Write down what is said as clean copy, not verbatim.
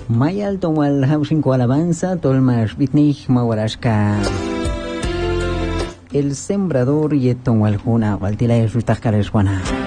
Mayal Tonwal Housing Alabanza, Tolmash Bitnich Mawarashka. El sembrador y Tonwal Juna, Valtila y Rutajkares Juana.